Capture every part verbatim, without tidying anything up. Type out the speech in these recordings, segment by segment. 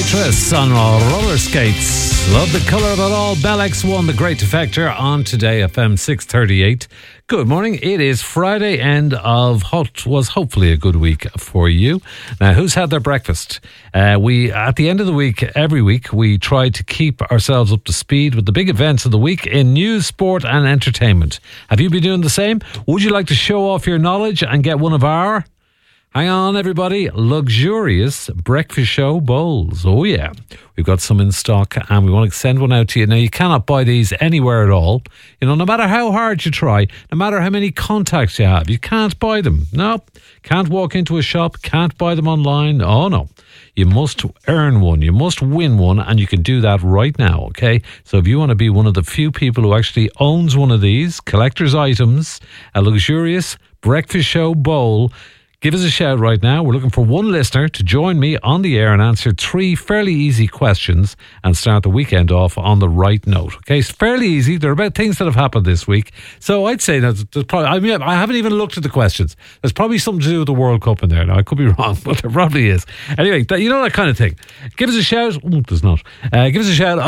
Actress on roller skates. Love the colour of it all. Bell X one, the great defector, on Today F M six thirty-eight. Good morning. It is Friday, end of what was hopefully a good week for you. Now, who's had their breakfast? Uh, we, at the end of the week, every week, we try to keep ourselves up to speed with the big events of the week in news, sport and entertainment. Have you been doing the same? Would you like to show off your knowledge and get one of our... Hang on, everybody. Luxurious breakfast show bowls. Oh, yeah. We've got some in stock and we want to send one out to you. Now, you cannot buy these anywhere at all. You know, no matter how hard you try, no matter how many contacts you have, you can't buy them. No, can't walk into a shop, can't buy them online. Oh, no. You must earn one. You must win one, and you can do that right now, okay? So if you want to be one of the few people who actually owns one of these collector's items, a luxurious breakfast show bowl, give us a shout right now. We're looking for one listener to join me on the air and answer three fairly easy questions and start the weekend off on the right note. Okay, it's fairly easy. They're about things that have happened this week. So I'd say that there's probably, I mean, I haven't even looked at the questions. There's probably something to do with the World Cup in there. Now, I could be wrong, but there probably is. Anyway, that, you know, that kind of thing. Give us a shout. Oh, there's not. Uh, give us a shout.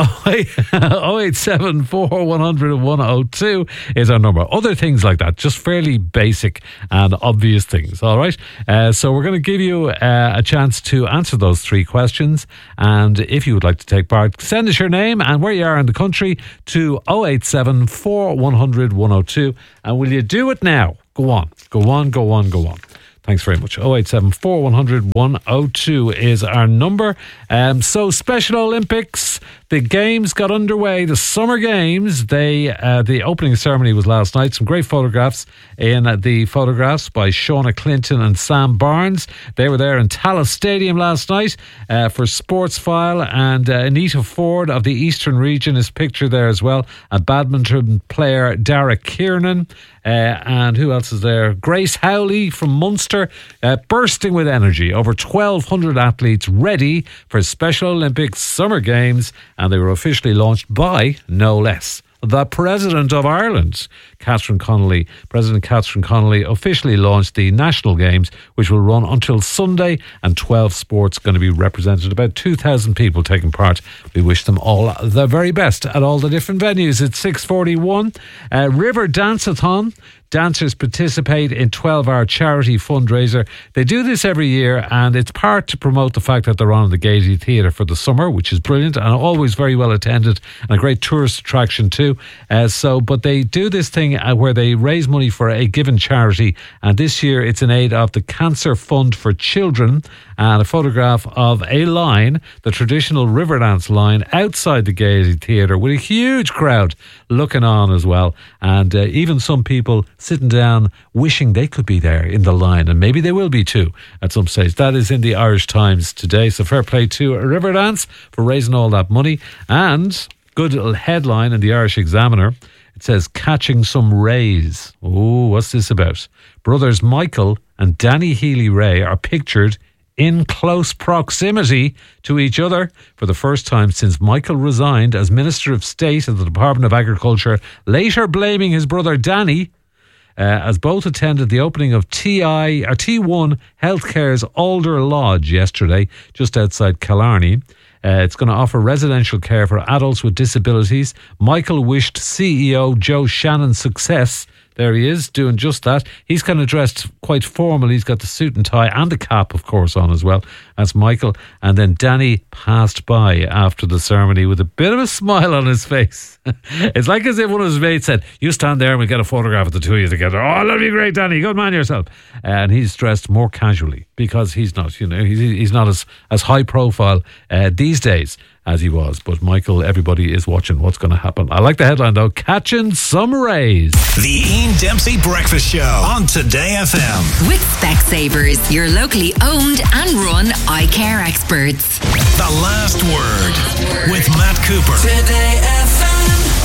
oh eight seven four one hundred one oh two is our number. Other things like that, just fairly basic and obvious things. All right. Uh, so we're going to give you uh, a chance to answer those three questions, and if you would like to take part, send us your name and where you are in the country to oh eight seven four one hundred one oh two. And will you do it now? Go on, go on, go on, go on. Thanks very much. oh eight seven four one hundred one oh two is our number. Um, so Special Olympics, the games got underway, the Summer Games. They uh, the opening ceremony was last night. Some great photographs in uh, the photographs by Shauna Clinton and Sam Barnes. They were there in Tallaght Stadium last night uh, for Sports File, and uh, Anita Ford of the Eastern region is pictured there as well. A badminton player, Dara Kiernan. Uh, and who else is there? Grace Howley from Munster, uh, bursting with energy. Over twelve hundred athletes ready for Special Olympics Summer Games, and they were officially launched by, no less, the President of Ireland, Catherine Connolly. President Catherine Connolly officially launched the National Games, which will run until Sunday, and twelve sports going to be represented. About two thousand people taking part. We wish them all the very best at all the different venues. It's six forty-one. Uh, River Dance-a-thon. Dancers participate in twelve-hour charity fundraiser. They do this every year, and it's part to promote the fact that they're on at the Gaiety Theatre for the summer, which is brilliant and always very well attended, and a great tourist attraction too. Uh, so, but they do this thing uh, where they raise money for a given charity, and this year it's in aid of the Cancer Fund for Children. And a photograph of a line, the traditional Riverdance line, outside the Gaiety Theatre with a huge crowd looking on as well, and uh, even some people sitting down wishing they could be there in the line, and maybe they will be too at some stage. That is in the Irish Times today, so fair play to Riverdance for raising all that money. And good little headline in the Irish Examiner. It says, catching some rays. Oh, what's this about? Brothers Michael and Danny Healy-Rae are pictured in close proximity to each other for the first time since Michael resigned as Minister of State at the Department of Agriculture, later blaming his brother Danny, uh, as both attended the opening of T I or T one Healthcare's Alder Lodge yesterday, just outside Killarney. Uh, it's going to offer residential care for adults with disabilities. Michael wished C E O Joe Shannon success. There he is, doing just that. He's kind of dressed quite formal. He's got the suit and tie and the cap, of course, on as well. That's Michael. And then Danny passed by after the ceremony with a bit of a smile on his face. It's like as if one of his mates said, you stand there and we'll get a photograph of the two of you together. Oh, that'll be great, Danny. Good man yourself. And he's dressed more casually because he's not, you know, he's, he's not as, as high profile uh, these days as he was. But Michael, everybody is watching what's going to happen. I like the headline though, catching some rays. The Ian Dempsey Breakfast Show on Today F M. With Specsavers, your locally owned and run eye care experts. The Last Word with Matt Cooper. Today F M.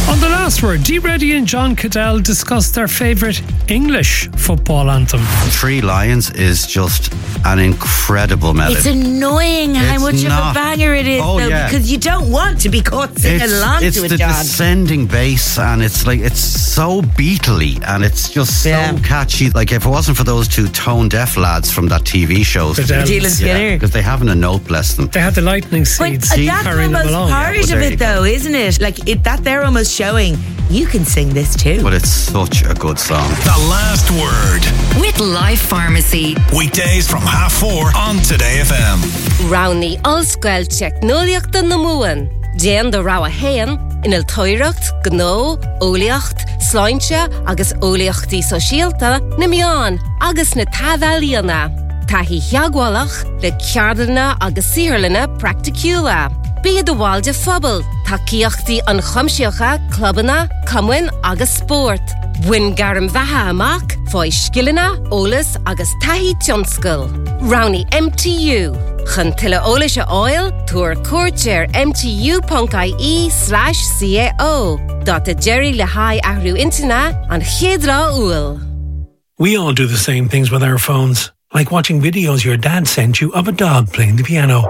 On the last word, Dee Reddy and John Cadell discussed their favourite English football anthem. Three Lions is just an incredible melody. It's annoying how It's much not. of a banger it is, Oh, though, yeah. because you don't want to be caught singing It's, along it's to it, the John. descending bass, and it's like it's so Beatley, and it's just so Yeah. catchy. Like if it wasn't for those two tone deaf lads from that T V show, Cadell. Cadell and Skinner. because they haven't a note, bless them. They had the lightning But seeds uh, See, that's carrying them almost along. part Yeah, well, of there it, you though, isn't it? Like it, that they're almost showing you can sing this too. But it's such a good song. The Last Word. With Life Pharmacy. Weekdays from half four on Today F M. Round the Allsquel Technoliacht na Muan. Jan the Rawa Hayan in el Toiracht, Gno, Oliacht, Slaintje, agus Oliachti Sosialta, Nimian, agus na Tavaliana. Tahi Hiagwalach, le Kiardana agus Sierlina Practicula. Be the Walde Fubble, Takiachti an Chumshiocha, Clubana, Cumwin agus Sport. Win garam vaha amak, foi skillina, olis agus tahi tjonskul. Rowney M T U. Chantilla olisha oil, tour courtchair mtu.ie slash cao. Dot a Jerry Lahai Ahru Intina and Hidra Uil. We all do the same things with our phones, like watching videos your dad sent you of a dog playing the piano.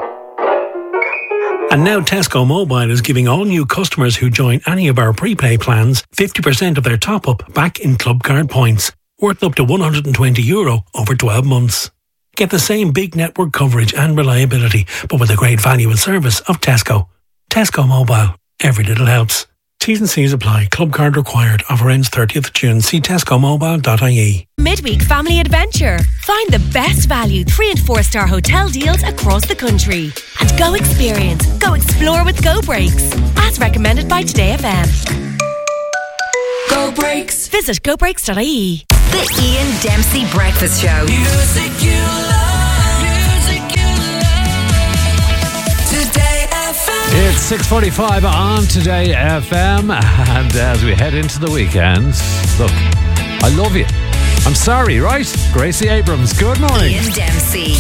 And now Tesco Mobile is giving all new customers who join any of our prepay plans fifty percent of their top-up back in club card points, worth up to one hundred twenty euro over twelve months. Get the same big network coverage and reliability, but with the great value and service of Tesco. Tesco Mobile. Every little helps. T's and C's apply. Club card required. Offer ends thirtieth of June. See tesco mobile dot I E. Midweek Family Adventure. Find the best value three and four star hotel deals across the country. And go experience, go explore with Go Breaks. As recommended by Today F M. Go Breaks. Visit go breaks dot I E. The Ian Dempsey Breakfast Show. Music you love, music you love. Today F M. It's six forty-five on Today F M, and as we head into the weekend, look, I love you. I'm sorry, right? Gracie Abrams, good morning. Ian Dempsey.